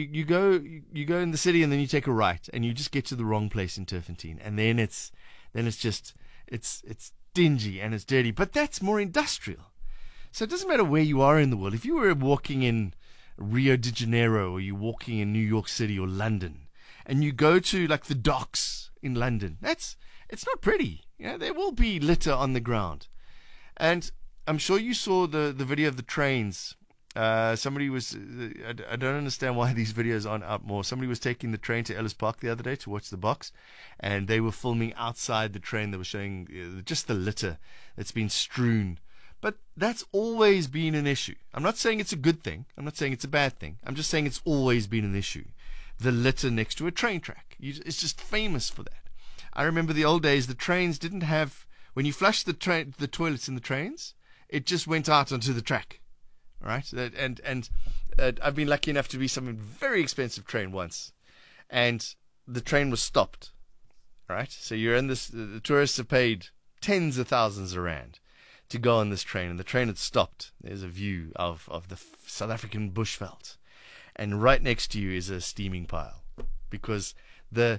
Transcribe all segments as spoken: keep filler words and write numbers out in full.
you, you go you, you go in the city and then you take a right and you just get to the wrong place in Turfentine, and then it's then it's just it's it's dingy and it's dirty. But that's more industrial. So it doesn't matter where you are in the world. If you were walking in Rio de Janeiro, or you're walking in New York City or London, and you go to like the docks in London, that's it's not pretty. You know, there will be litter on the ground. And I'm sure you saw the, the video of the trains. Uh, somebody was, uh, I, I don't understand why these videos aren't out more. Somebody was taking the train to Ellis Park the other day to watch the box, and they were filming outside the train. They were showing uh, just the litter that's been strewn. But that's always been an issue. I'm not saying it's a good thing. I'm not saying it's a bad thing. I'm just saying it's always been an issue. The litter next to a train track. You, it's just famous for that. I remember the old days, the trains didn't have, when you flushed the tra- the toilets in the trains, it just went out onto the track. All right? And, and uh, I've been lucky enough to be on a very expensive train once. And the train was stopped. All right? So you're in this, the tourists have paid tens of thousands of rand to go on this train, and the train had stopped. There's a view of, of the South African bushveld, and right next to you is a steaming pile, because the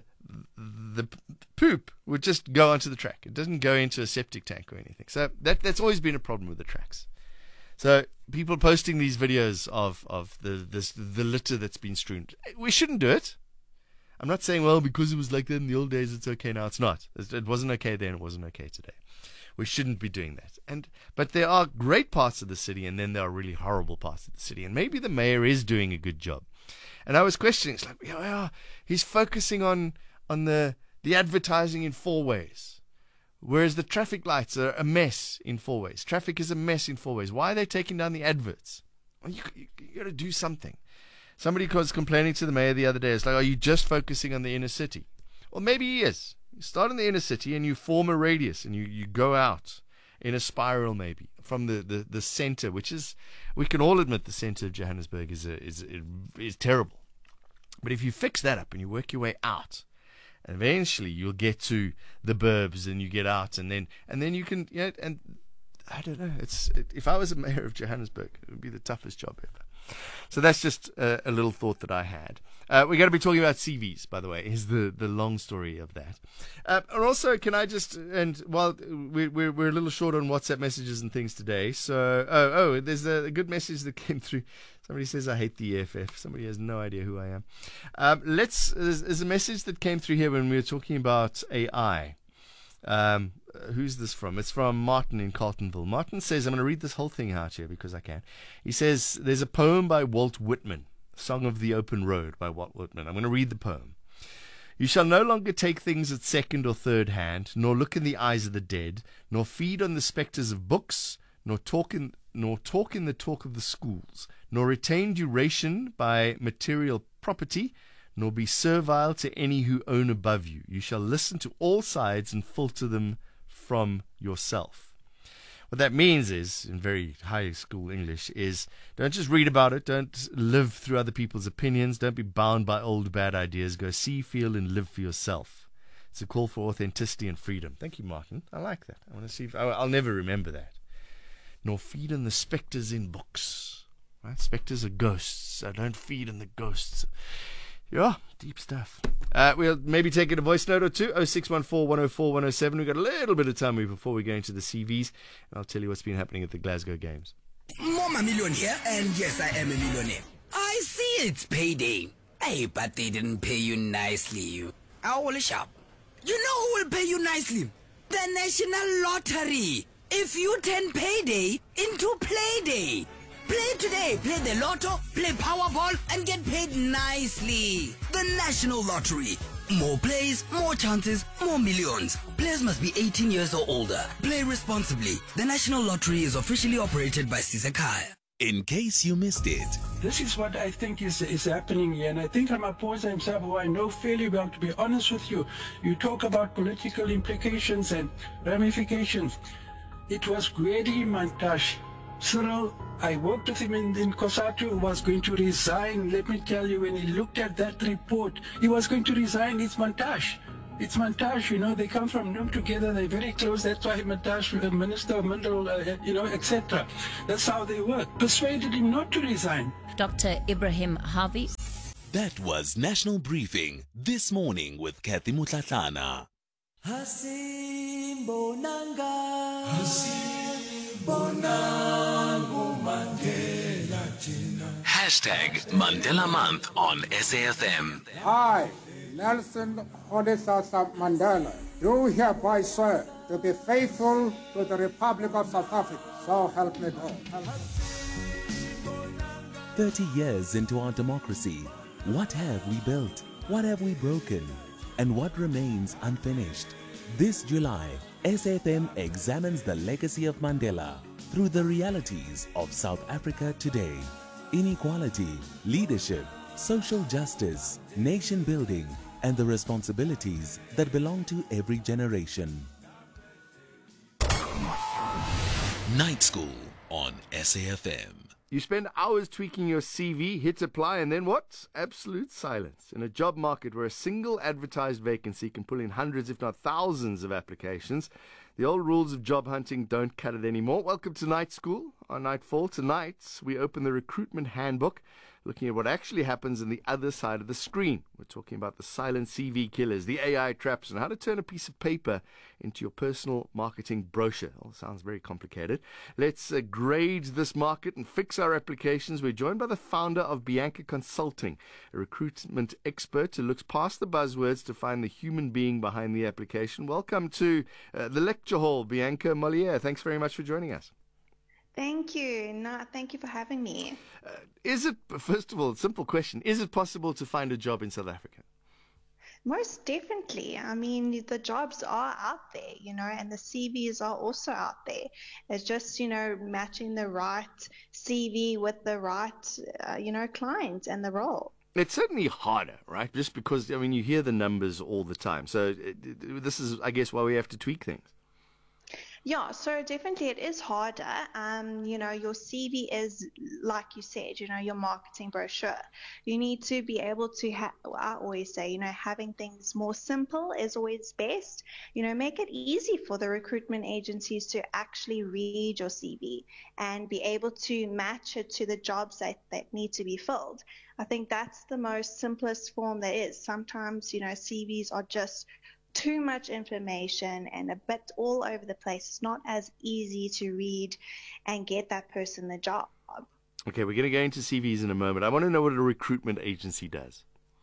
the poop would just go onto the track. It doesn't go into a septic tank or anything. So that that's always been a problem with the tracks. So people posting these videos of of the this the litter that's been strewn, we shouldn't do it. I'm not saying, well, because it was like that in the old days, it's okay now. It's not. It wasn't okay then. It wasn't okay today. We shouldn't be doing that. And but there are great parts of the city, and then there are really horrible parts of the city. And maybe the mayor is doing a good job. And I was questioning, it's like, yeah, yeah, he's focusing on on the the advertising in four ways, whereas the traffic lights are a mess in four ways. Traffic is a mess in four ways. Why are they taking down the adverts? Well, you you, you got to do something. Somebody was complaining to the mayor the other day. It's like, are you just focusing on the inner city? Well, maybe he is. You start in the inner city and you form a radius, and you, you go out in a spiral maybe from the, the, the center, which is, we can all admit the center of Johannesburg is a, is is terrible. But if you fix that up and you work your way out, and eventually you'll get to the burbs and you get out, and then and then you can, you know, and I don't know, it's it, if I was a mayor of Johannesburg, it would be the toughest job ever. So that's just a, a little thought that I had. Uh, we're going to be talking about C Vs, by the way, is the, the long story of that. Uh, and also, can I just, and while we're, we're, we're a little short on WhatsApp messages and things today, so, oh, oh, there's a, a good message that came through. Somebody says, I hate the E F F. Somebody has no idea who I am. Um, let's, there's, there's a message that came through here when we were talking about A I. Um, who's this from? It's from Martin in Carltonville. Martin says, I'm going to read this whole thing out here because I can. He says, there's a poem by Walt Whitman, Song of the Open Road by Walt Whitman. I'm going to read the poem. You shall no longer take things at second or third hand, nor look in the eyes of the dead, nor feed on the spectres of books, nor talk in, nor talk in the talk of the schools, nor retain duration by material property, nor be servile to any who own above you. You shall listen to all sides and filter them from yourself. What that means is, in very high school English, is don't just read about it, don't live through other people's opinions, don't be bound by old bad ideas, go see, feel, and live for yourself. It's a call for authenticity and freedom. Thank you, Martin. I like that. I want to see if I, I'll never remember that. Nor feed on the spectres in books. Right? Spectres are ghosts, so don't feed on the ghosts. Yeah, deep stuff. Uh, we'll maybe take it a voice note or two. oh six one four, one oh four, one oh seven. We've got a little bit of time before we go into the C Vs. And I'll tell you what's been happening at the Glasgow Games. Mama Million here, and yes, I am a millionaire. I see it's payday. Hey, but they didn't pay you nicely, you. Owl shop. You know who will pay you nicely? The National Lottery. If you turn payday into playday. Play today, play the lotto, play Powerball, and get paid nicely. The National Lottery. More plays, more chances, more millions. Players must be eighteen years or older. Play responsibly. The National Lottery is officially operated by Sisekaya. In case you missed it. This is what I think is is happening here, and I think Ramaphosa himself, who I know fairly well, to be honest with you, you talk about political implications and ramifications. It was Gwedi Mantashe. Cyril, I worked with him in, in COSATU, was going to resign. Let me tell you, when he looked at that report, he was going to resign. It's Mantashe. It's Mantashe, you know, they come from Noom together, they're very close. That's why Mantashe, the Minister of Mineral, uh, you know, et cetera. That's how they work. Persuaded him not to resign. Doctor Ibrahim Harvey. That was National Briefing This Morning with Kathy Mutlatlana. Hashtag Mandela Month on S A F M. I, Nelson Rolihlahla Mandela, do hereby swear to be faithful to the Republic of South Africa. So help me God. thirty years into our democracy, what have we built? What have we broken? And what remains unfinished? This July, S A F M examines the legacy of Mandela through the realities of South Africa today. Inequality, leadership, social justice, nation building, and the responsibilities that belong to every generation. Night School on S A F M. You spend hours tweaking your C V, hit apply, and then what? Absolute silence. In a job market where a single advertised vacancy can pull in hundreds, if not thousands, of applications, the old rules of job hunting don't cut it anymore. Welcome to Night School. On Nightfall tonight, we open the recruitment handbook, looking at what actually happens on the other side of the screen. We're talking about the silent C V killers, the A I traps, and how to turn a piece of paper into your personal marketing brochure. All sounds very complicated. Let's uh, grade this market and fix our applications. We're joined by the founder of Bianca Consulting, a recruitment expert who looks past the buzzwords to find the human being behind the application. Welcome to uh, the lecture hall, Bianca Moliere. Thanks very much for joining us. Thank you. No, thank you for having me. Uh, is it, first of all, simple question, is it possible to find a job in South Africa? Most definitely. I mean, the jobs are out there, you know, and the C Vs are also out there. It's just, you know, matching the right C V with the right, uh, you know, client and the role. It's certainly harder, right? Just because, I mean, you hear the numbers all the time. So it, it, this is, I guess, why we have to tweak things. Yeah, so definitely it is harder. Um, you know, your C V is, like you said, you know, your marketing brochure. You need to be able to, ha- I always say, you know, having things more simple is always best. You know, make it easy for the recruitment agencies to actually read your C V and be able to match it to the jobs that, that need to be filled. I think that's the most simplest form there is. Sometimes, you know, C Vs are just too much information and a bit all over the place. It's not as easy to read and get that person the job. Okay, we're going to go into C Vs in a moment. I want to know what a recruitment agency does.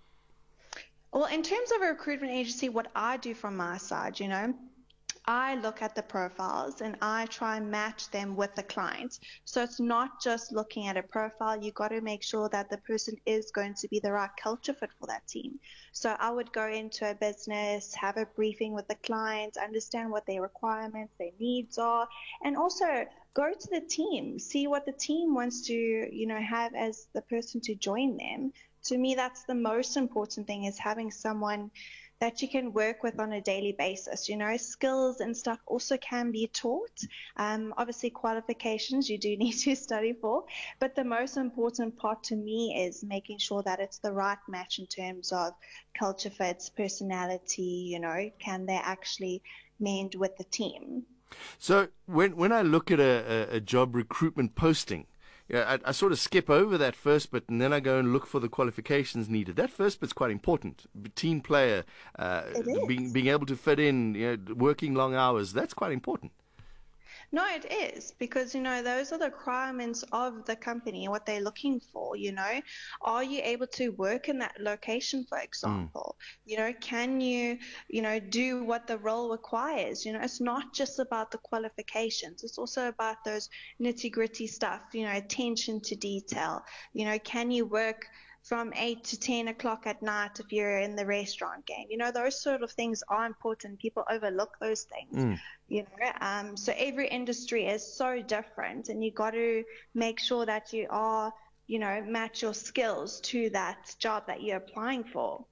Well, in terms of a recruitment agency, what I do from my side, you know, I look at the profiles and I try and match them with the clients. So it's not just looking at a profile. You got to make sure that the person is going to be the right culture fit for that team. So I would go into a business, have a briefing with the clients, understand what their requirements, their needs are, and also go to the team, see what the team wants to, you know, have as the person to join them. To me, that's the most important thing, is having someone that you can work with on a daily basis. You know, skills and stuff also can be taught. Um, obviously, qualifications you do need to study for, but the most important part to me is making sure that it's the right match in terms of culture fits, personality, you know, can they actually mend with the team. So when when I look at a, a, a job recruitment posting, yeah, I, I sort of skip over that first bit and then I go and look for the qualifications needed. That first bit's quite important. Team player, uh, being being able to fit in, you know, working long hours. That's quite important. No, it is, because, you know, those are the requirements of the company, what they're looking for, you know. Are you able to work in that location, for example? Mm. You know, can you, you know, do what the role requires? You know, it's not just about the qualifications. It's also about those nitty-gritty stuff, you know, attention to detail. You know, can you work from eight to ten o'clock at night if you're in the restaurant game? You know, those sort of things are important. People overlook those things, mm. you know. Um, so every industry is so different, and you got to make sure that you are, you know, match your skills to that job that you're applying for.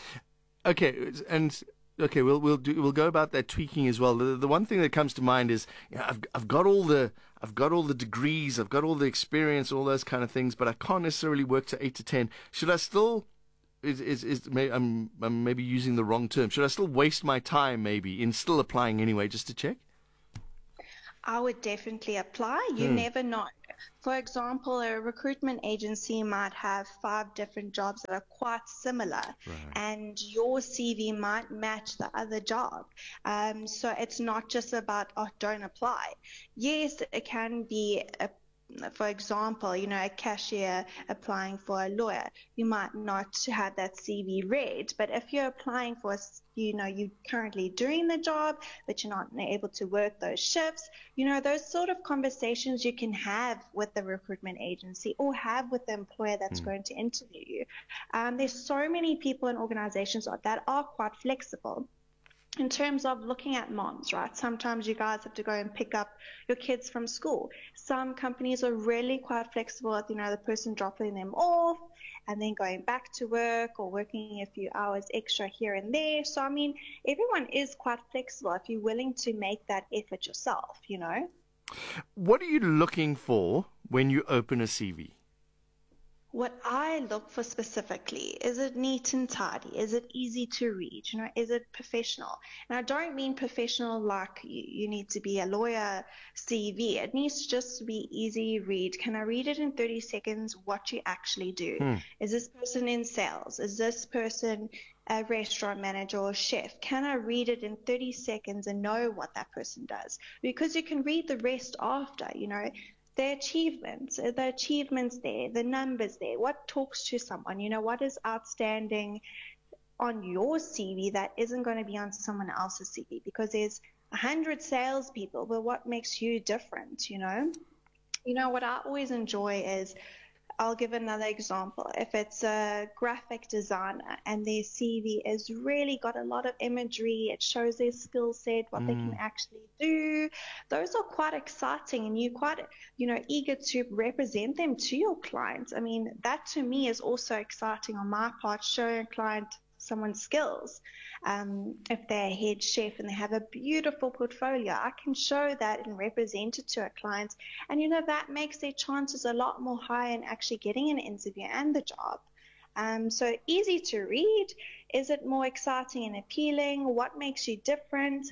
Okay, and okay, we'll we'll do we'll go about that tweaking as well. The, the one thing that comes to mind is, you know, I've I've got all the I've got all the degrees, I've got all the experience, all those kind of things, but I can't necessarily work to eight to ten. Should I still? Is is is may, I'm I'm maybe using the wrong term. Should I still waste my time maybe in still applying anyway just to check? I would definitely apply. You Hmm. never know. For example, a recruitment agency might have five different jobs that are quite similar, Right. and your C V might match the other job. Um, so it's not just about, oh, don't apply. Yes, it can be a for example, you know, a cashier applying for a lawyer, you might not have that C V read, but if you're applying for, a s- you know, you're currently doing the job, but you're not able to work those shifts, you know, those sort of conversations you can have with the recruitment agency or have with the employer that's going to interview you. Um, there's so many people and organizations that are quite flexible. In terms of looking at moms, right? Sometimes you guys have to go and pick up your kids from school. Some companies are really quite flexible at, you know, the person dropping them off and then going back to work or working a few hours extra here and there. So, I mean, everyone is quite flexible if you're willing to make that effort yourself, you know? What are you looking for when you open a C V? What I look for specifically, is it neat and tidy? Is it easy to read? You know, is it professional? And I don't mean professional like you, you need to be a lawyer C V. It needs to just be easy read. Can I read it in thirty seconds what you actually do? Hmm. Is this person in sales? Is this person a restaurant manager or chef? Can I read it in thirty seconds and know what that person does? Because you can read the rest after, you know. The achievements, uh, the achievements there, the numbers there, what talks to someone, you know, what is outstanding on your C V that isn't going to be on someone else's C V, because there's a hundred salespeople, but what makes you different, you know? You know, what I always enjoy is, I'll give another example. If it's a graphic designer and their C V is really got a lot of imagery, it shows their skill set, what they can actually do. Those are quite exciting, and you're quite, you know, eager to represent them to your clients. I mean, that to me is also exciting on my part, showing a client someone's skills. Um, if they're a head chef and they have a beautiful portfolio, I can show that and represent it to a client. And, you know, that makes their chances a lot more high in actually getting an interview and the job. Um, so easy to read. Is it more exciting and appealing? What makes you different?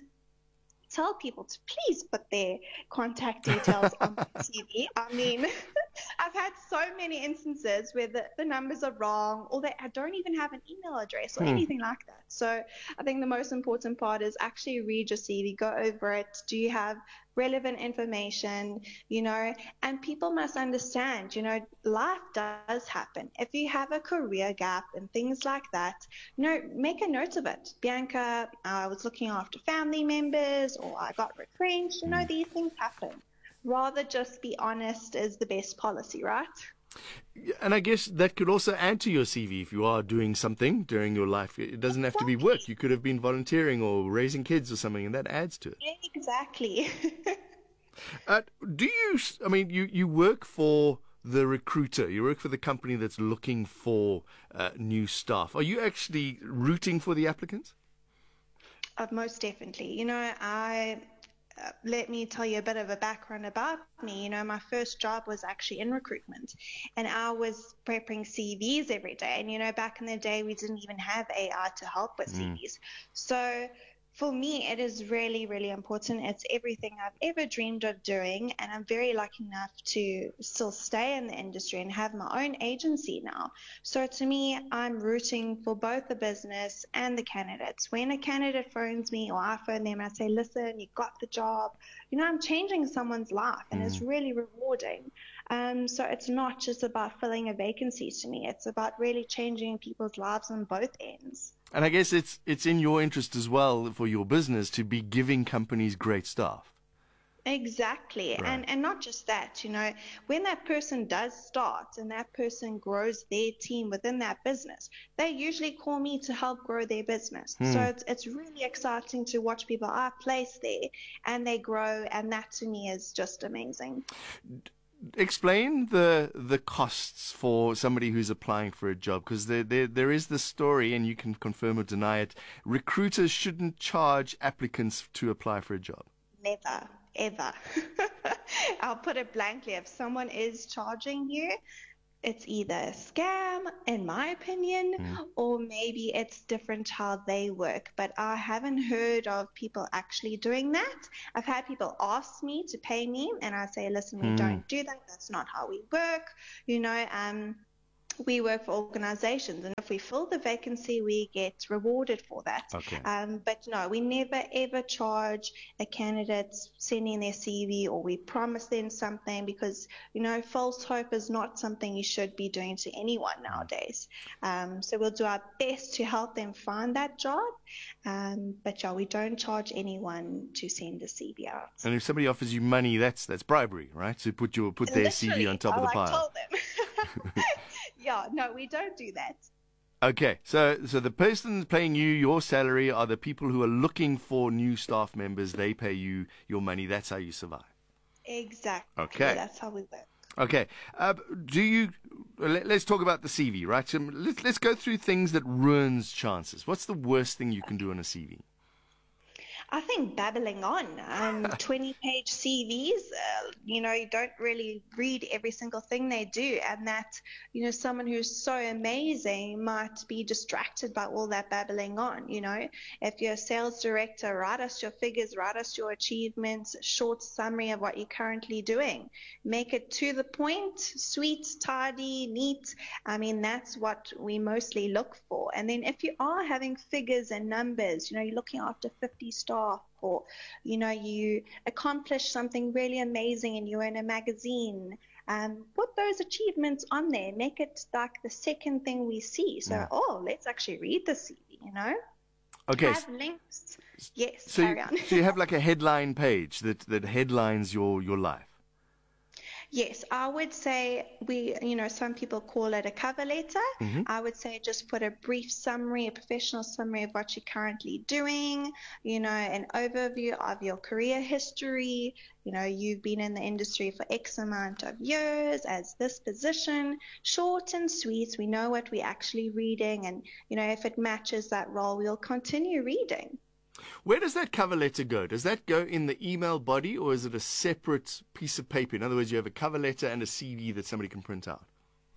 Tell people to please put their contact details on the C V. I mean, I've had so many instances where the, the numbers are wrong, or they don't even have an email address or Hmm. anything like that. So I think the most important part is actually read your C V, go over it. Do you have relevant information, you know? And people must understand, you know, life does happen. If you have a career gap and things like that, you know, make a note of it. Bianca, I was looking after family members, or I got retrenched. You know, these things happen. Rather just be honest is the best policy, right? And I guess that could also add to your C V if you are doing something during your life. It doesn't have to be work. You could have been volunteering or raising kids or something, and that adds to it. Exactly. Uh, do you, I mean, you, you work for the recruiter. You work for the company that's looking for uh, new staff. Are you actually rooting for the applicants? Uh, most definitely. You know, I uh, let me tell you a bit of a background about me. You know, my first job was actually in recruitment, and I was prepping C Vs every day. And, you know, back in the day, we didn't even have A I to help with C Vs. So for me, it is really, really important. It's everything I've ever dreamed of doing, and I'm very lucky enough to still stay in the industry and have my own agency now. So to me, I'm rooting for both the business and the candidates. When a candidate phones me or I phone them and I say, listen, you got the job, you know, I'm changing someone's life, and it's really rewarding. Um, so it's not just about filling a vacancy to me. It's about really changing people's lives on both ends. And I guess it's it's in your interest as well for your business to be giving companies great staff. Exactly. Right. And and not just that, you know, when that person does start and that person grows their team within that business, they usually call me to help grow their business. So it's it's really exciting to watch people I place there and they grow, and that to me is just amazing. Explain the the costs for somebody who's applying for a job, because there, there there is this story, and you can confirm or deny it. Recruiters shouldn't charge applicants to apply for a job. Never, ever. I'll put it blankly. If someone is charging you, it's either a scam, in my opinion, Mm. or maybe it's different how they work. But I haven't heard of people actually doing that. I've had people ask me to pay me, and I say, listen, we Mm. don't do that. That's not how we work. You know, um, we work for organizations, and if we fill the vacancy, we get rewarded for that. Okay. Um, but no, we never ever charge a candidate sending their C V, or we promise them something, because, you know, false hope is not something you should be doing to anyone nowadays. Um, so we'll do our best to help them find that job. Um, but yeah, we don't charge anyone to send a C V out. And if somebody offers you money, that's that's bribery, right? So put your put their C V Literally, on top of the I pile. told them. Yeah, no, we don't do that. Okay, so so the person paying you your salary are the people who are looking for new staff members. They pay you your money. That's how you survive. Exactly. Okay. That's how we work. Okay. Uh, do you? Let, let's talk about the C V, right? So let's let's go through things that ruins chances. What's the worst thing you can do on a C V? I think babbling on. Um, twenty-page C Vs, uh, you know, you don't really read every single thing they do, and that, you know, someone who's so amazing might be distracted by all that babbling on, you know. If you're a sales director, write us your figures, write us your achievements, short summary of what you're currently doing. Make it to the point, sweet, tidy, neat. I mean, that's what we mostly look for. And then if you are having figures and numbers, you know, you're looking after fifty staff, or, you know, you accomplish something really amazing and you're in a magazine, um, put those achievements on there. Make it like the second thing we see. So, Mm. oh, let's actually read the C V, you know? Okay. Have links. Yes, So carry you, on. so you have like a headline page that, that headlines your, your life. Yes, I would say we, you know, some people call it a cover letter. Mm-hmm. I would say just put a brief summary, a professional summary of what you're currently doing, you know, an overview of your career history. You know, you've been in the industry for X amount of years as this position, short and sweet. We know what we're actually reading, and, you know, if it matches that role, we'll continue reading. Where does that cover letter go? Does that go in the email body, or is it a separate piece of paper? In other words, you have a cover letter and a C V that somebody can print out.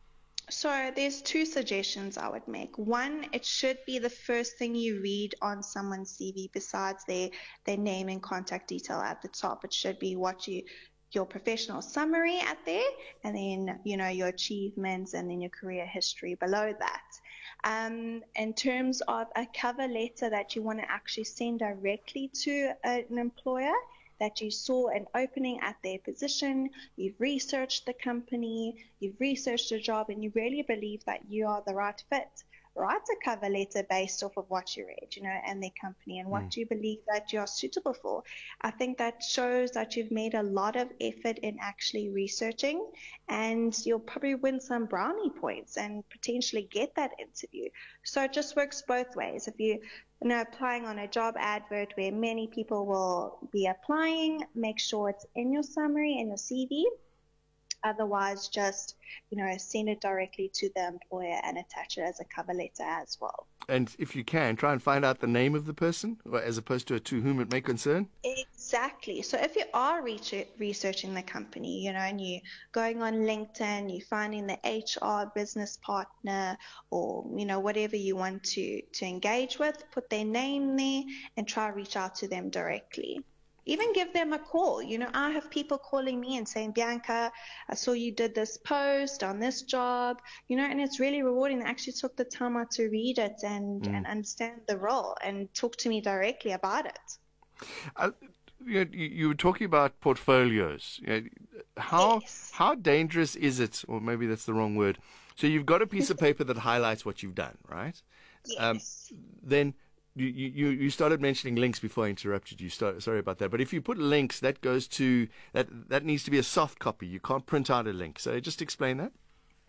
So there's two suggestions I would make. One, it should be the first thing you read on someone's C V besides their, their name and contact detail at the top. It should be what you, your professional summary at there, and then, you know, your achievements, and then your career history below that. Um, in terms of a cover letter that you want to actually send directly to an employer, that you saw an opening at their position, you've researched the company, you've researched the job, and you really believe that you are the right fit, write a cover letter based off of what you read, you know, and their company, and what Mm. you believe that you're suitable for. I think that shows that you've made a lot of effort in actually researching, and you'll probably win some brownie points and potentially get that interview. So it just works both ways. If you You know, applying on a job advert where many people will be applying, make sure it's in your summary and your C V. Otherwise, just, you know, send it directly to the employer and attach it as a cover letter as well. And if you can, try and find out the name of the person, or as opposed to a to whom it may concern. Exactly. So if you are research- researching the company, you know, and you're going on LinkedIn, you're finding the H R business partner, or, you know, whatever you want to, to engage with, put their name there and try to reach out to them directly. Even give them a call. You know, I have people calling me and saying, Bianca, I saw you did this post on this job, you know, and it's really rewarding. They actually took the time out to read it and, Mm. and understand the role and talk to me directly about it. Uh, you, know, you, you were talking about portfolios. You know, how Yes. how dangerous is it, or maybe that's the wrong word? So you've got a piece of paper that highlights what you've done, right? Um, Yes. then you, you, you started mentioning links before I interrupted you. Start, sorry about that. But if you put links, that goes to that that needs to be a soft copy. You can't print out a link. So just explain that.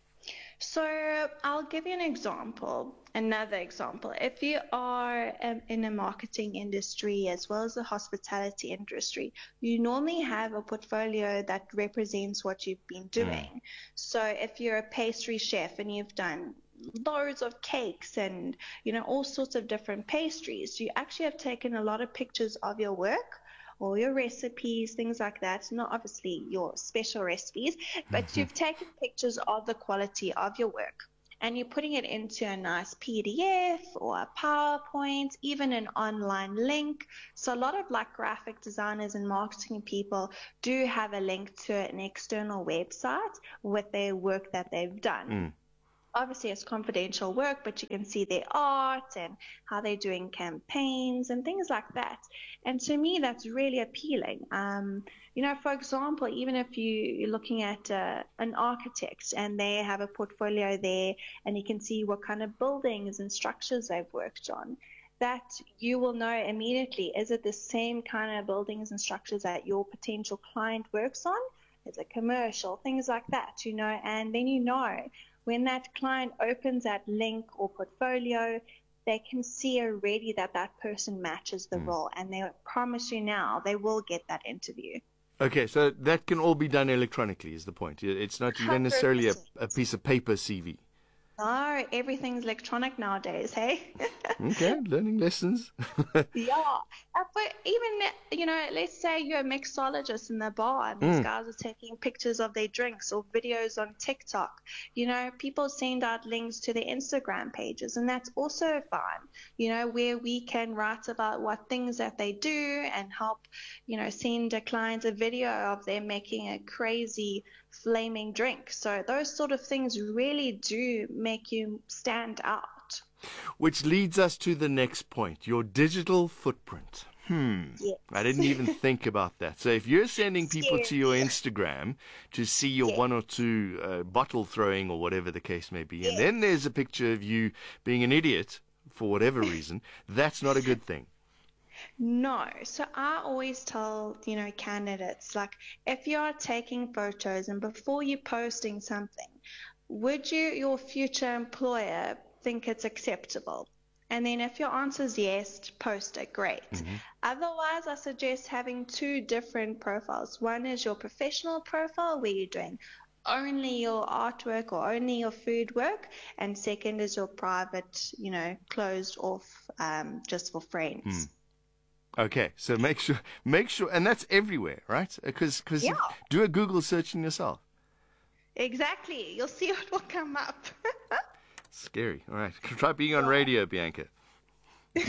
So I'll give you an example, another example. If you are um, in a marketing industry as well as the hospitality industry, you normally have a portfolio that represents what you've been doing. So if you're a pastry chef and you've done loads of cakes and, you know, all sorts of different pastries, you actually have taken a lot of pictures of your work all your recipes, things like that. Not obviously your special recipes, but mm-hmm. you've taken pictures of the quality of your work. And you're putting it into a nice P D F or a PowerPoint, even an online link. So a lot of like graphic designers and marketing people do have a link to an external website with their work that they've done. Mm. Obviously, it's confidential work, but you can see their art and how they're doing campaigns and things like that. And to me, that's really appealing. Um, you know, for example, even if you, you're looking at uh, an architect and they have a portfolio there and you can see what kind of buildings and structures they've worked on, that you will know immediately, is it the same kind of buildings and structures that your potential client works on? Is it commercial? Things like that, you know, and then you know, when that client opens that link or portfolio, they can see already that that person matches the mm. role, and they promise you now they will get that interview. Okay, so that can all be done electronically is the point. It's not even necessarily a, a piece of paper C V. No, everything's electronic nowadays, hey? Okay, learning lessons. Yeah. Uh, but even, you know, let's say you're a mixologist in the bar and these mm. guys are taking pictures of their drinks or videos on TikTok. You know, people send out links to their Instagram pages, and that's also fine, you know, where we can write about what things that they do and help, you know, send a client a video of them making a crazy flaming drink. So those sort of things really do make you stand out. Which leads us to the next point, your digital footprint. Hmm. Yes. I didn't even think about that. So if you're sending people to your Instagram to see your yes. one or two uh, bottle throwing or whatever the case may be, yes. and then there's a picture of you being an idiot for whatever reason, that's not a good thing. No. So I always tell, you know, candidates, like, if you are taking photos and before you're posting something, would you, your future employer, think it's acceptable? And then if your answer is yes, post it, great. Mm-hmm. Otherwise, I suggest having two different profiles. One is your professional profile where you're doing only your artwork or only your food work, and second is your private, you know, closed off, um, just for friends. Mm. Okay, so make sure, make sure, and that's everywhere, right? Because, because yeah. do a Google search on yourself. Exactly, you'll see what will come up. Scary. All right, try being on radio, Bianca. um,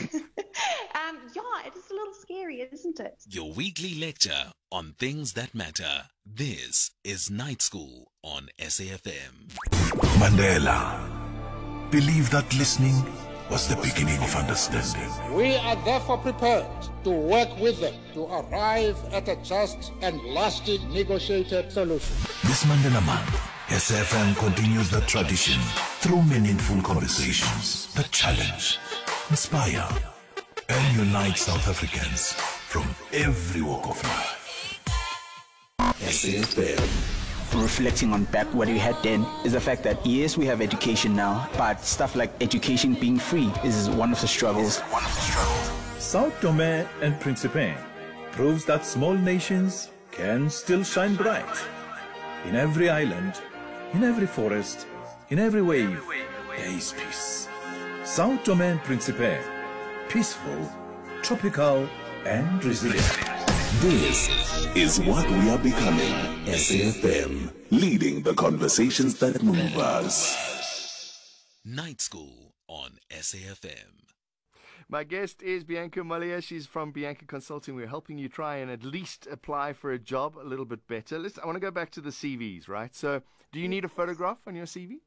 yeah, it is a little scary, isn't it? Your weekly lecture on things that matter. This is Night School on S A F M. Mandela believed that listening was the beginning of understanding. We are therefore prepared to work with them to arrive at a just and lasting negotiated solution. This Mandela Month, S A F M continues the tradition through meaningful conversations that challenge, inspire, and unite South Africans from every walk of life. S A F M. Reflecting on back what we had then is the fact that yes, we have education now, but stuff like education being free is one of the struggles. One of the struggles. Sao Tome and Principe proves that small nations can still shine bright. In every island, in every forest, in every wave, there is peace. Sao Tome and Principe, peaceful, tropical, and resilient. This is what we are becoming. S A F M, leading the conversations that move us. Night School on S A F M. My guest is Bianca Malia. She's from Bianca Consulting. We're helping you try and at least apply for a job a little bit better. Let's, I want to go back to the C Vs, right? So do you need a photograph on your C V?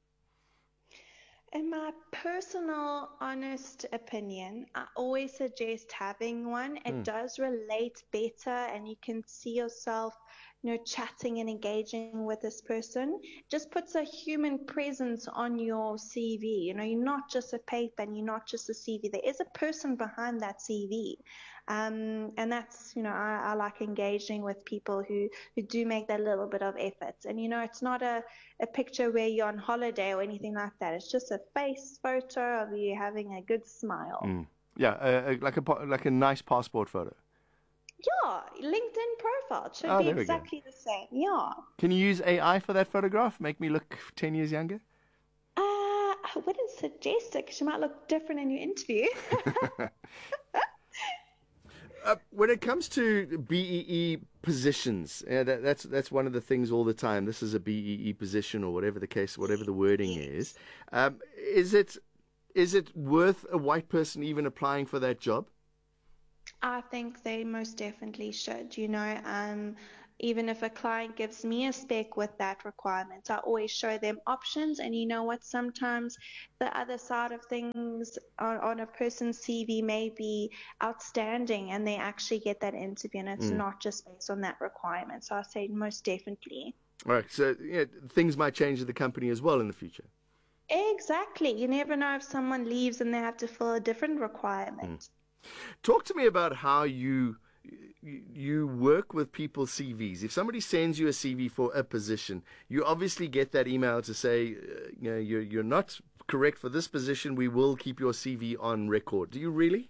In my personal, honest opinion, I always suggest having one. It mm. does relate better, and you can see yourself, you know, chatting and engaging with this person. It just puts a human presence on your C V. You know, you're not just a paper and you're not just a C V. There is a person behind that C V. Um, and that's, you know, I, I like engaging with people who, who do make that little bit of effort. And, you know, it's not a, a picture where you're on holiday or anything like that. It's just a face photo of you having a good smile. Mm. Yeah, uh, like a like a nice passport photo. Yeah, LinkedIn profile should oh, be exactly the same. Yeah. Can you use A I for that photograph? Make me look ten years younger? Uh, I wouldn't suggest it because you might look different in your interview. uh, when it comes to B E E positions, uh, that, that's that's one of the things all the time. This is a B E E position, or whatever the case, whatever the wording is. Um, is it is it worth a white person even applying for that job? I think they most definitely should. You know, um, even if a client gives me a spec with that requirement, I always show them options. And you know what? Sometimes the other side of things on, on a person's C V may be outstanding, and they actually get that interview, and it's mm. not just based on that requirement. So I say most definitely. All right. So yeah, things might change at the company as well in the future. Exactly. You never know if someone leaves and they have to fill a different requirement. Mm. Talk to me about how you you work with people's C Vs. If somebody sends you a C V for a position, you obviously get that email to say, uh, you know, you're, you're not correct for this position. We will keep your C V on record. Do you really?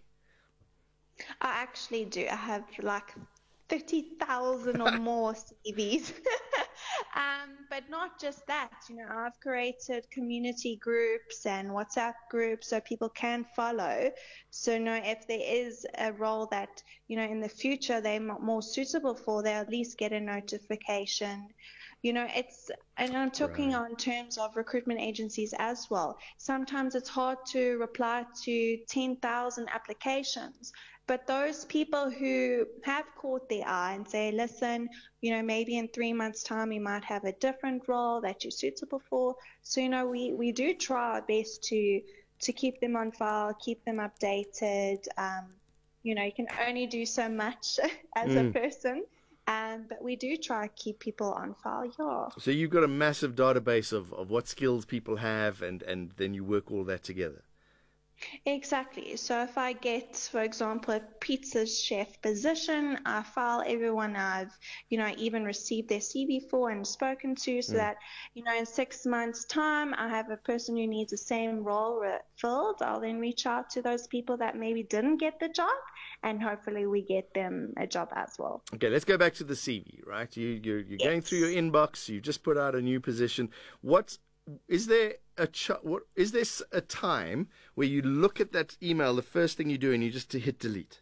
I actually do. I have like thirty thousand or more C Vs. um, but not just that. You know, I've created community groups and WhatsApp groups so people can follow. So, know if there is a role that, you know, in the future they're more suitable for, they at least get a notification. You know, it's, and I'm talking right. on terms of recruitment agencies as well. Sometimes it's hard to reply to ten thousand applications. But those people who have caught their eye and say, listen, you know, maybe in three months' time we might have a different role that you're suitable for. So, you know, we, we do try our best to to keep them on file, keep them updated. Um, you know, you can only do so much as mm. a person. Um, but we do try to keep people on file, yeah. So you've got a massive database of, of what skills people have, and, and then you work all that together. Exactly. So if I get, for example, a pizza chef position, I file everyone I've, you know, even received their C V for and spoken to, so mm. that, you know, in six months' time, I have a person who needs the same role filled. I'll then reach out to those people that maybe didn't get the job, and hopefully we get them a job as well. Okay, let's go back to the C V, right? You, you're you're yes. going through your inbox. You just put out a new position. What's Is there a ch- what is there a time where you look at that email, the first thing you do, and you just hit delete?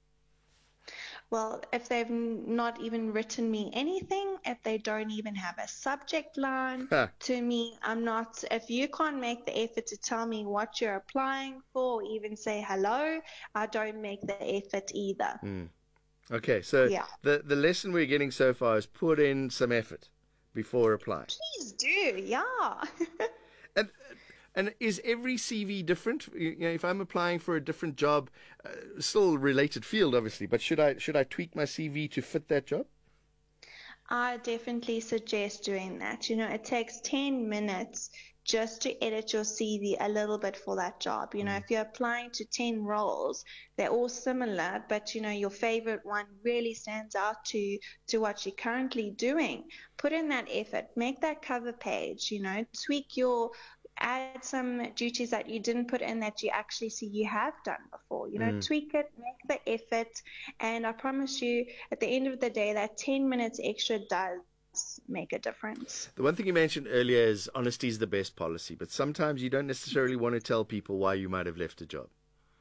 Well, if they've not even written me anything, if they don't even have a subject line, huh. to me, I'm not, if you can't make the effort to tell me what you're applying for, or even say hello, I don't make the effort either. Mm. Okay, so yeah. the, the lesson we're getting so far is put in some effort before applying. Please do, yeah. and and is every C V different? You know, if I'm applying for a different job, uh, still a related field, obviously, but should I should I tweak my C V to fit that job? I definitely suggest doing that. You know, it takes ten minutes just to edit your C V a little bit for that job. You know, mm. if you're applying to ten roles, they're all similar, but, you know, your favorite one really stands out to, to what you're currently doing. Put in that effort. Make that cover page, you know, tweak your, add some duties that you didn't put in that you actually see you have done before. You know, mm. tweak it, make the effort, and I promise you, at the end of the day, that ten minutes extra does make a difference. The one thing you mentioned earlier is honesty is the best policy, but sometimes you don't necessarily want to tell people why you might have left a job.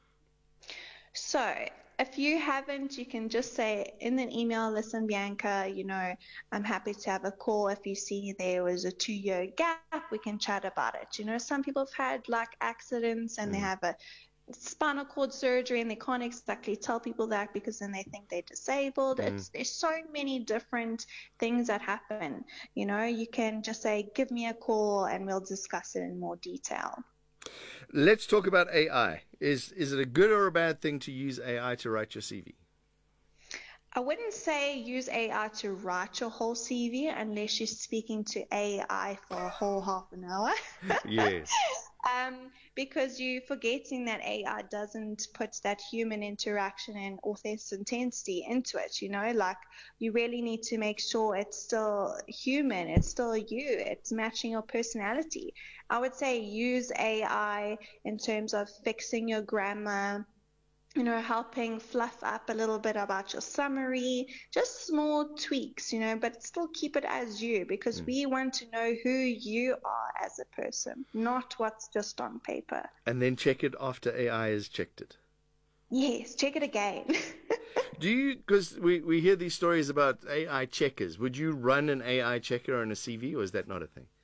So if you haven't, you can just say in an email, listen, Bianca, you know, I'm happy to have a call. If you see there was a two-year gap, we can chat about it. You know, some people have had like accidents and mm. they have a spinal cord surgery and they can't exactly tell people that because then they think they're disabled. Mm. It's, there's so many different things that happen. You know, you can just say, give me a call and we'll discuss it in more detail. Let's talk about A I. Is is it a good or a bad thing to use A I to write your C V? I wouldn't say use A I to write your whole C V unless you're speaking to A I for a whole half an hour. Yes. Um, because you're forgetting that A I doesn't put that human interaction and authenticity into it, you know, like you really need to make sure it's still human, it's still you, it's matching your personality. I would say use A I in terms of fixing your grammar, you know, helping fluff up a little bit about your summary, just small tweaks, you know, but still keep it as you, because mm. we want to know who you are as a person, not what's just on paper. And then check it after A I has checked it. Yes, check it again. Do you, because we, we hear these stories about A I checkers. Would you run an A I checker on a C V, or is that not a thing?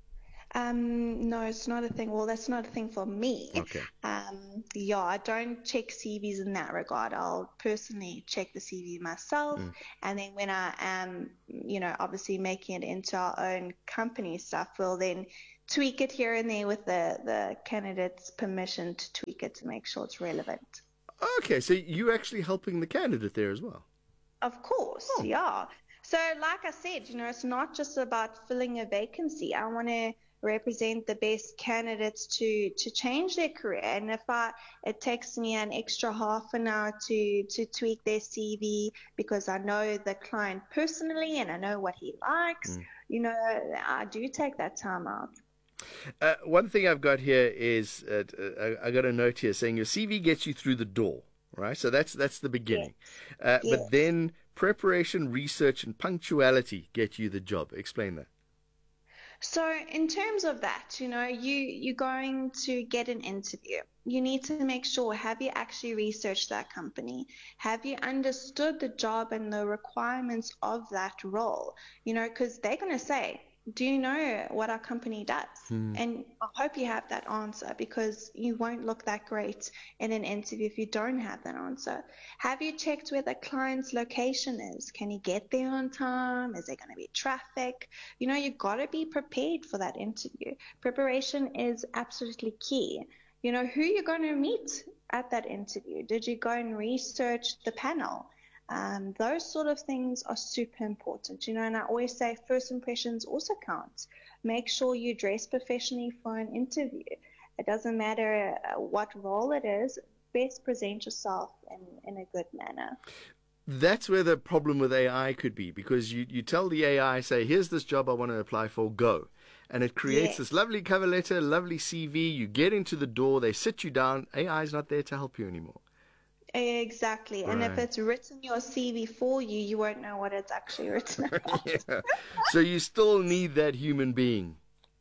Um, no, it's not a thing. Well, that's not a thing for me. Okay. Um, yeah, I don't check C Vs in that regard. I'll personally check the C V myself. Mm. And then when I am, you know, obviously making it into our own company stuff, we'll then tweak it here and there with the, the candidate's permission to tweak it to make sure it's relevant. Okay, so you're actually helping the candidate there as well? Of course, oh. yeah. So like I said, you know, it's not just about filling a vacancy. I want to represent the best candidates to to change their career, and if I it takes me an extra half an hour to to tweak their C V because I know the client personally and I know what he likes, mm. you know, I do take that time out. Uh, one thing I've got here is uh, I, I got a note here saying your C V gets you through the door, right? So that's that's the beginning, yes. Uh, yes. But then preparation, research, and punctuality get you the job. Explain that. So in terms of that, you know, you, you're going to get an interview. You need to make sure, have you actually researched that company? Have you understood the job and the requirements of that role? You know, because they're going to say, do you know what our company does? Hmm. And I hope you have that answer, because you won't look that great in an interview if you don't have that answer. Have you checked where the client's location is? Can he get there on time? Is there going to be traffic? You know, you've got to be prepared for that interview. Preparation is absolutely key. You know, who you're going to meet at that interview. Did you go and research the panel? Um, those sort of things are super important, you know, and I always say first impressions also count. Make sure you dress professionally for an interview. It doesn't matter what role it is, best present yourself in, in a good manner. That's where the problem with A I could be, because you, you tell the A I, say, here's this job I want to apply for, go. And it creates yes. this lovely cover letter, lovely C V, you get into the door, they sit you down, A I is not there to help you anymore. Exactly. Right. And if it's written your C V for you, you won't know what it's actually written about. Yeah. So you still need that human being.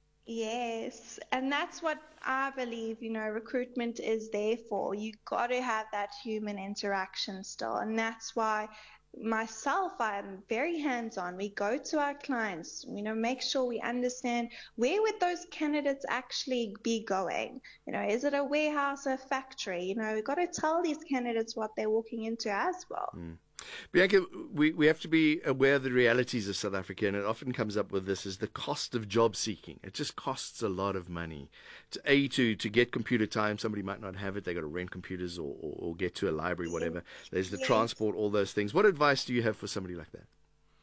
Yes. And that's what I believe, you know, recruitment is there for. You got to have that human interaction still. And that's why myself, I'm very hands-on. We go to our clients, you know, make sure we understand where would those candidates actually be going. You know, is it a warehouse or a factory? You know, we've got to tell these candidates what they're walking into as well. Mm. Bianca, we, we have to be aware of the realities of South Africa, and it often comes up with this, is the cost of job seeking. It just costs a lot of money. To, a, to, to get computer time, somebody might not have it. They got to rent computers or, or, or get to a library, whatever. There's the yes. transport, all those things. What advice do you have for somebody like that?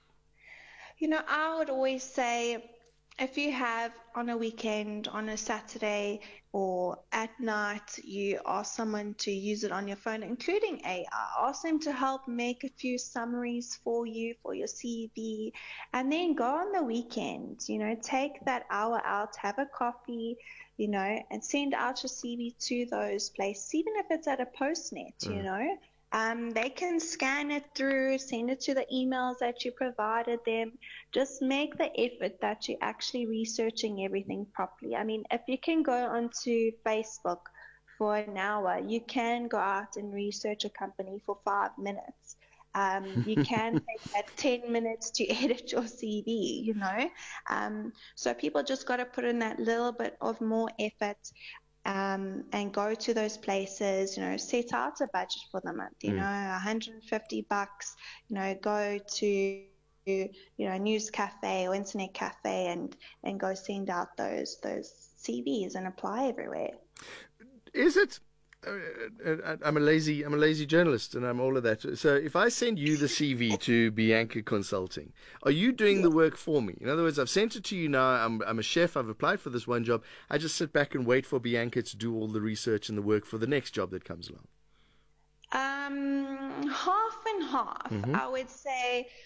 You know, I would always say, if you have on a weekend, on a Saturday or at night, you ask someone to use it on your phone, including A I. Ask them to help make a few summaries for you, for your C V, and then go on the weekend, you know, take that hour out, have a coffee, you know, and send out your C V to those places, even if it's at a postnet, mm. you know. Um, they can scan it through, send it to the emails that you provided them. Just make the effort that you're actually researching everything properly. I mean, if you can go onto Facebook for an hour, you can go out and research a company for five minutes. Um, you can take that ten minutes to edit your C V, you know. Um, so people just got to put in that little bit of more effort. Um, and go to those places, you know, set out a budget for the month, you mm. know, one hundred fifty bucks, you know, go to, you know, a news cafe or internet cafe and, and go send out those, those C Vs and apply everywhere. Is it? Uh, I'm a lazy, I'm a lazy journalist, and I'm all of that. So if I send you the C V to Bianca Consulting, are you doing yeah. the work for me? In other words, I've sent it to you now. I'm, I'm a chef. I've applied for this one job. I just sit back and wait for Bianca to do all the research and the work for the next job that comes along. Um, half and half. Mm-hmm. I would say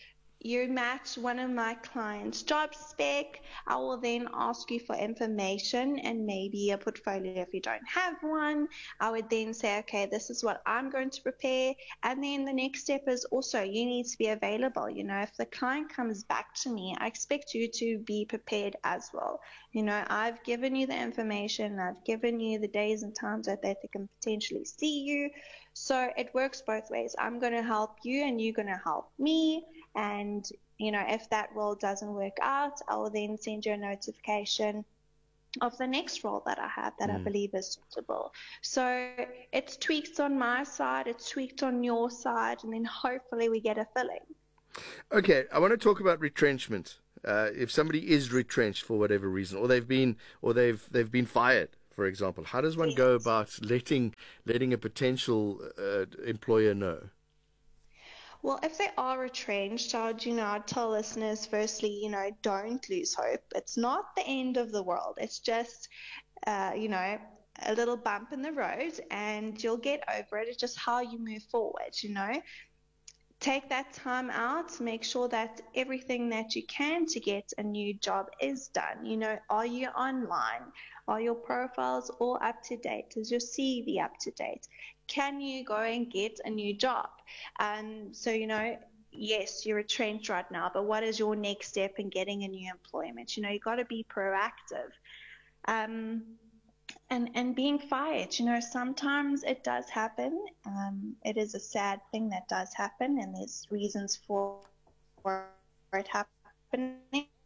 you match one of my clients' job spec. I will then ask you for information and maybe a portfolio if you don't have one. I would then say, okay, this is what I'm going to prepare. And then the next step is also you need to be available. You know, if the client comes back to me, I expect you to be prepared as well. You know, I've given you the information. I've given you the days and times that they can potentially see you. So it works both ways. I'm going to help you and you're going to help me. And, you know, if that role doesn't work out, I will then send you a notification of the next role that I have that mm. I believe is suitable. So it's tweaked on my side, it's tweaked on your side, and then hopefully we get a filling. Okay, I want to talk about retrenchment. Uh, if somebody is retrenched for whatever reason, or they've been, or they've they've been fired, for example, how does one yes. go about letting letting a potential uh, employer know? Well, if they are retrenched, I would, you know, I'd tell listeners, firstly, you know, don't lose hope. It's not the end of the world. It's just, uh, you know, a little bump in the road and you'll get over it. It's just how you move forward, you know. Take that time out, make sure that everything that you can to get a new job is done. You know, are you online? Are your profiles all up to date? Is your C V up to date? Can you go and get a new job? Um, so, you know, yes, you're retrenched right now, but what is your next step in getting a new employment? You know, you've got to be proactive. Um, and, and being fired, you know, sometimes it does happen. Um, it is a sad thing that does happen, and there's reasons for, for it happening.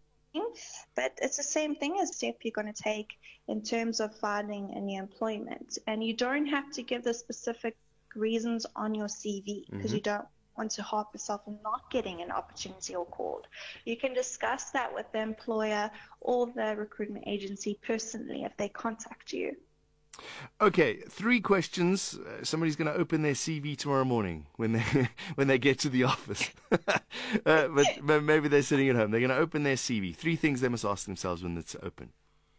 But it's the same thing as the step you're going to take in terms of finding a new employment. And you don't have to give the specific reasons on your C V because mm-hmm. you don't want to harp yourself on not getting an opportunity or called. You can discuss that with the employer or the recruitment agency personally if they contact you. Okay, three questions. Uh, somebody's going to open their C V tomorrow morning when they when they get to the office. uh, but, but maybe they're sitting at home. They're going to open their C V. Three things they must ask themselves when it's open.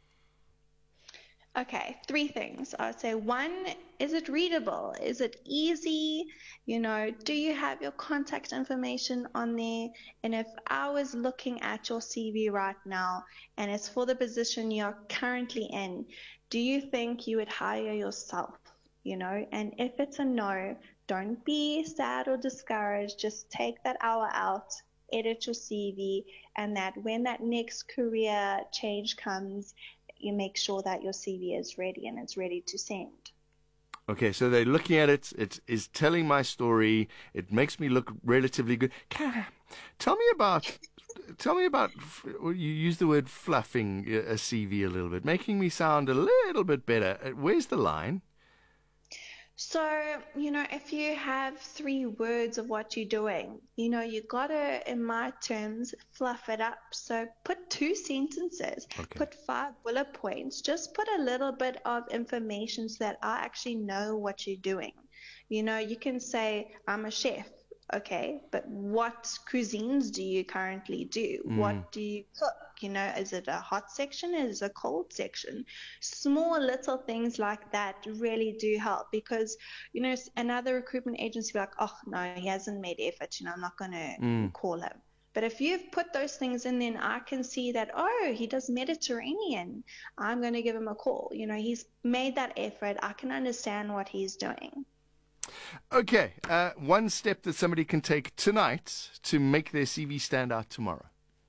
Okay, three things. I would say one, is it readable? Is it easy? You know, do you have your contact information on there? And if I was looking at your C V right now and it's for the position you're currently in, do you think you would hire yourself? You know, and if it's a no, don't be sad or discouraged. Just take that hour out, edit your C V, and that when that next career change comes, you make sure that your C V is ready and it's ready to send. Okay, so they're looking at it. It is telling my story. It makes me look relatively good. Can, tell me about, tell me about, you use the word fluffing a C V a little bit, making me sound a little bit better. Where's the line? So, you know, if you have three words of what you're doing, you know, you got to, in my terms, fluff it up. So put two sentences, okay. Put five bullet points, just put a little bit of information so that I actually know what you're doing. You know, you can say, I'm a chef. Okay, but what cuisines do you currently do? Mm. What do you cook? You know, is it a hot section? Is it a cold section? Small little things like that really do help because, you know, another recruitment agency will be like, oh, no, he hasn't made effort. You know, I'm not going to mm. call him. But if you've put those things in, then I can see that, oh, he does Mediterranean. I'm going to give him a call. You know, he's made that effort. I can understand what he's doing. Okay, uh, one step that somebody can take tonight to make their C V stand out tomorrow.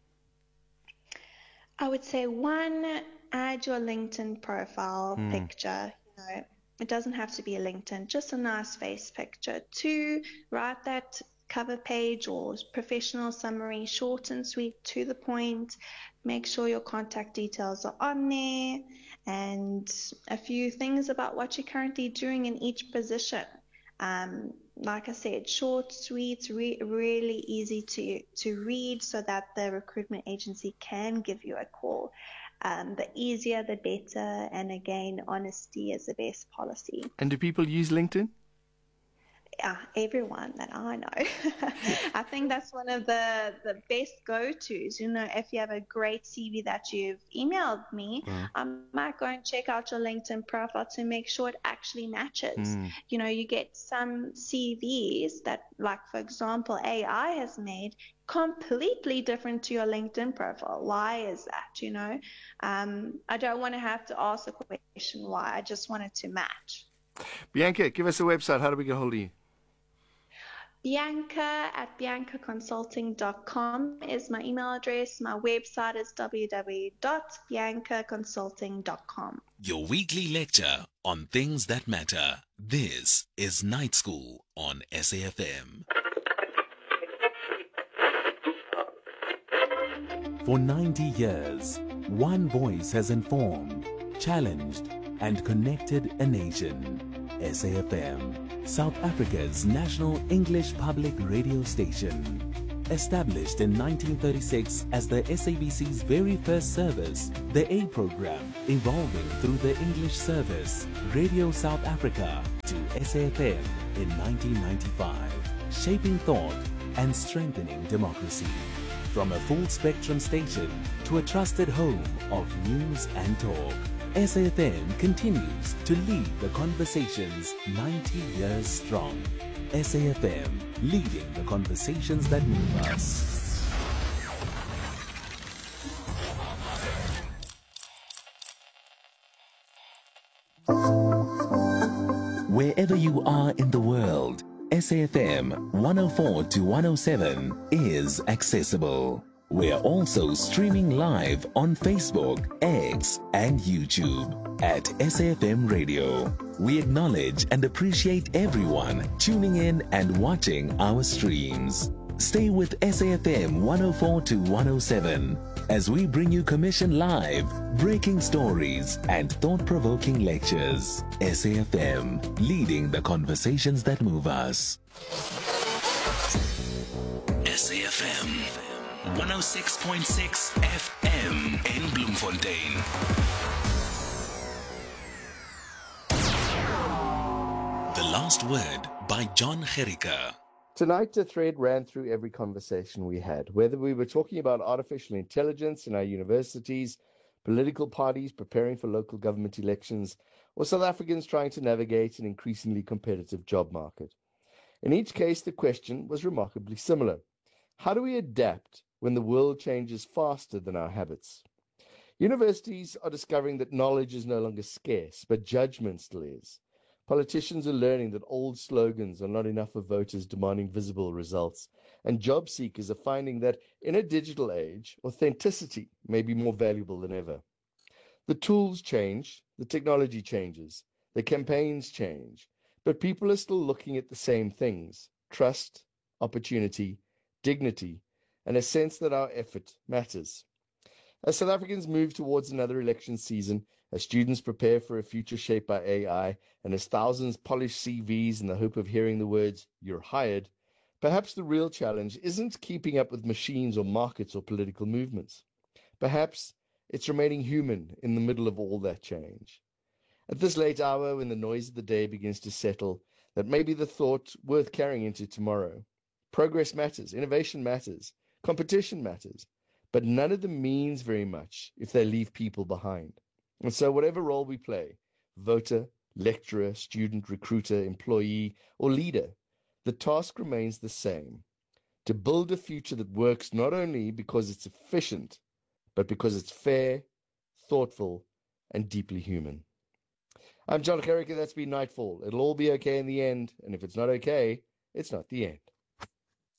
I would say one, add your LinkedIn profile mm. picture. You know, it doesn't have to be a LinkedIn, just a nice face picture. Two, write that cover page or professional summary, short and sweet, to the point. Make sure your contact details are on there and a few things about what you're currently doing in each position. Um, like I said, short, sweet, re- really easy to, to read so that the recruitment agency can give you a call. Um, the easier, the better. And again, honesty is the best policy. And do people use LinkedIn? Yeah, everyone that I know. I think that's one of the, the best go-tos. You know, if you have a great C V that you've emailed me, mm. I might go and check out your LinkedIn profile to make sure it actually matches. Mm. You know, you get some C Vs that, like, for example, A I has made completely different to your LinkedIn profile. Why is that? You know, um, I don't want to have to ask the question why. I just want it to match. Bianca, give us a website. How do we get hold of you? Bianca at bianca consulting dot com is my email address. My website is w w w dot bianca consulting dot com. Your weekly lecture on things that matter. This is Night School on S A F M. For ninety years, one voice has informed, challenged, and connected a nation. S A F M, South Africa's national English public radio station. Established in nineteen thirty-six as the S A B C's very first service, the A program evolving through the English service, Radio South Africa, to S A F M in nineteen ninety-five, shaping thought and strengthening democracy. From a full-spectrum station to a trusted home of news and talk, S A F M continues to lead the conversations ninety years strong. S A F M, leading the conversations that move us. Wherever you are in the world, S A F M one oh four to one oh seven is accessible. We're also streaming live on Facebook, X, and YouTube at S A F M Radio. We acknowledge and appreciate everyone tuning in and watching our streams. Stay with S A F M one oh four to one oh seven as we bring you commission live, breaking stories, and thought-provoking lectures. S A F M, leading the conversations that move us. S A F M. one oh six point six F M in Bloemfontein. The Last Word by John Gericke. Tonight, the thread ran through every conversation we had, whether we were talking about artificial intelligence in our universities, political parties preparing for local government elections, or South Africans trying to navigate an increasingly competitive job market. In each case, the question was remarkably similar. How do we adapt when the world changes faster than our habits? Universities are discovering that knowledge is no longer scarce, but judgment still is. Politicians are learning that old slogans are not enough for voters demanding visible results, and job seekers are finding that in a digital age, authenticity may be more valuable than ever. The tools change, the technology changes, the campaigns change, but people are still looking at the same things: trust, opportunity, dignity, and a sense that our effort matters. As South Africans move towards another election season, as students prepare for a future shaped by A I, and as thousands polish C Vs in the hope of hearing the words, "You're hired," perhaps the real challenge isn't keeping up with machines or markets or political movements. Perhaps it's remaining human in the middle of all that change. At this late hour, when the noise of the day begins to settle, that may be the thought worth carrying into tomorrow. Progress matters, innovation matters, competition matters, but none of them means very much if they leave people behind. And so whatever role we play, voter, lecturer, student, recruiter, employee, or leader, the task remains the same: to build a future that works not only because it's efficient, but because it's fair, thoughtful, and deeply human. I'm John Gericke. That's been Nightfall. It'll all be okay in the end, and if it's not okay, it's not the end.